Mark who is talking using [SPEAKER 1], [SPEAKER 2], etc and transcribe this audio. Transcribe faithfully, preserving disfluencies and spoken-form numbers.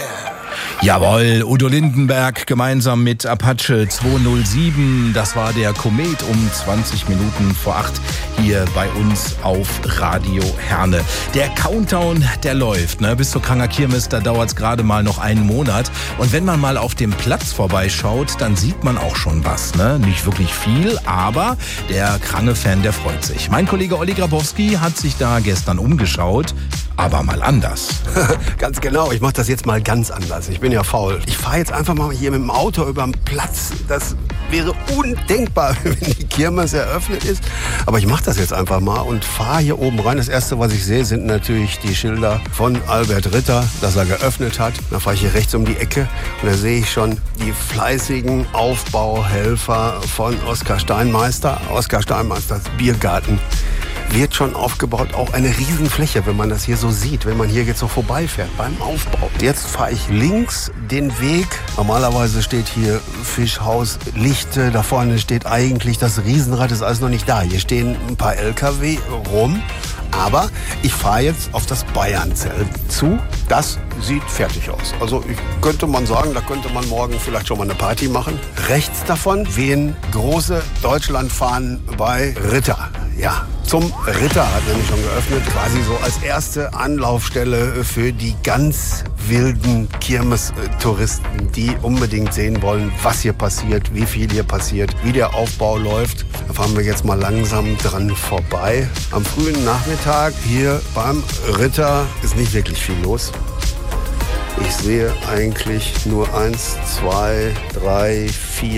[SPEAKER 1] Jawohl, Udo Lindenberg gemeinsam mit Apache zweihundertsieben. Das war der Komet um zwanzig Minuten vor acht hier bei uns auf Radio Herne. Der Countdown, der läuft, ne? Bis zur Kranger Kirmes, da dauert es gerade mal noch einen Monat. Und wenn man mal auf dem Platz vorbeischaut, dann sieht man auch schon was, ne? Nicht wirklich viel, aber der Krange-Fan, der freut sich. Mein Kollege Olli Grabowski hat sich da gestern umgeschaut, aber mal anders.
[SPEAKER 2] Ganz genau, ich mache das jetzt mal ganz anders. Ich bin ja faul. Ich fahre jetzt einfach mal hier mit dem Auto über den Platz. Das wäre undenkbar, wenn die Kirmes eröffnet ist. Aber ich mache das jetzt einfach mal und fahre hier oben rein. Das Erste, was ich sehe, sind natürlich die Schilder von Albert Ritter, dass er geöffnet hat. Dann fahre ich hier rechts um die Ecke und da sehe ich schon die fleißigen Aufbauhelfer von Oskar Steinmeister. Oskar Steinmeisters Biergarten wird schon aufgebaut, auch eine Riesenfläche, wenn man das hier so sieht, wenn man hier jetzt so vorbeifährt beim Aufbau. Jetzt fahre ich links den Weg. Normalerweise steht hier Fischhaus Lichte, da vorne steht eigentlich das Riesenrad, ist alles noch nicht da. Hier stehen ein paar L K W rum, aber ich fahre jetzt auf das Bayernzelt zu. Das sieht fertig aus. Also ich könnte man sagen, da könnte man morgen vielleicht schon mal eine Party machen. Rechts davon wehen große Deutschlandfahnen bei Ritter. Ja, zum Ritter hat nämlich schon geöffnet, quasi so als erste Anlaufstelle für die ganz wilden Kirmes-Touristen, die unbedingt sehen wollen, was hier passiert, wie viel hier passiert, wie der Aufbau läuft. Da fahren wir jetzt mal langsam dran vorbei. Am frühen Nachmittag hier beim Ritter ist nicht wirklich viel los. Ich sehe eigentlich nur eins, zwei, drei, vier